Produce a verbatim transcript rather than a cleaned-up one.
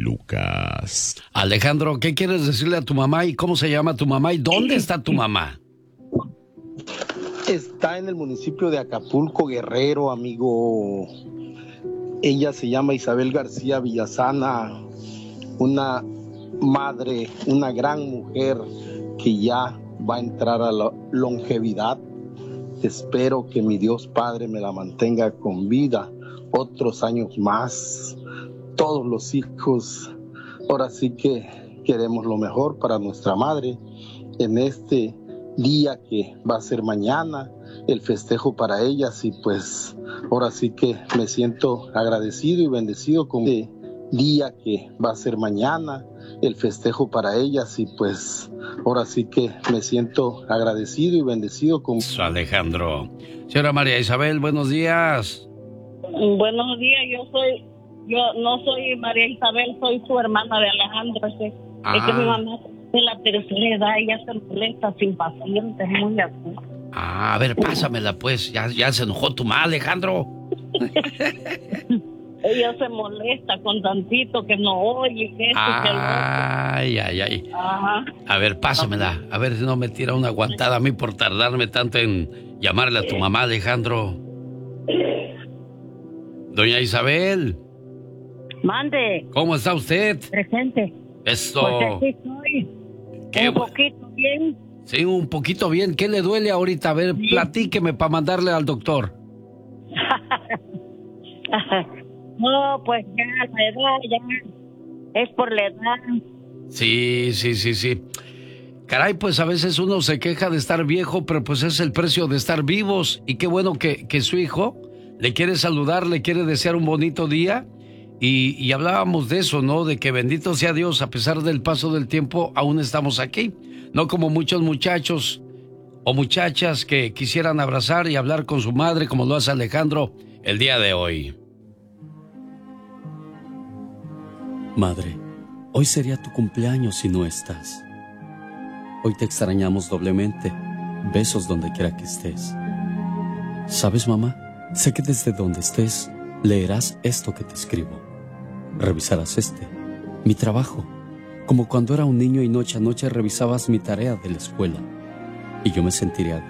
Lucas. Alejandro, ¿qué quieres decirle a tu mamá y cómo se llama tu mamá y dónde está tu mamá? Está en el municipio de Acapulco, Guerrero, amigo. Ella se llama Isabel García Villasana, una madre, una gran mujer que ya va a entrar a la longevidad. Espero que mi Dios Padre me la mantenga con vida otros años más. Todos los hijos, ahora sí que queremos lo mejor para nuestra madre en este día que va a ser mañana, el festejo para ellas, y pues ahora sí que me siento agradecido y bendecido con este día que va a ser mañana, el festejo para ellas, y pues ahora sí que me siento agradecido y bendecido con Alejandro. Señora María Isabel, buenos días. Buenos días, yo soy, yo no soy María Isabel, soy su hermana de Alejandro. Es que, Ah. es que mi mamá de la tercera edad, ella se molesta, sin pacientes, muy así. Ah, a ver, pásamela pues, ya, ya se enojó tu mamá, Alejandro. Ella se molesta con tantito que no oye, que esto, que el otro. Ay, ay, ay. Ajá. A ver, pásamela, a ver si no me tira una aguantada a mí por tardarme tanto en llamarle a tu mamá, Alejandro. Doña Isabel. Mande. ¿Cómo está usted? Presente. Esto. Pues aquí estoy. Qué un bu- poquito bien. Sí, un poquito bien. ¿Qué le duele ahorita? A ver, Sí. platíqueme para mandarle al doctor. No, pues ya la edad, ya es por la edad. Sí, sí, sí, sí. Caray, pues a veces uno se queja de estar viejo, pero pues es el precio de estar vivos. Y qué bueno que, que su hijo le quiere saludar, le quiere desear un bonito día. Y, y hablábamos de eso, ¿no? De que bendito sea Dios, a pesar del paso del tiempo, aún estamos aquí. No como muchos muchachos o muchachas que quisieran abrazar y hablar con su madre, como lo hace Alejandro el día de hoy. Madre, hoy sería tu cumpleaños si no estás. Hoy te extrañamos doblemente. Besos donde quiera que estés. ¿Sabes, mamá? Sé que desde donde estés leerás esto que te escribo. Revisarás este, mi trabajo, como cuando era un niño y noche a noche revisabas mi tarea de la escuela. Y yo me sentiré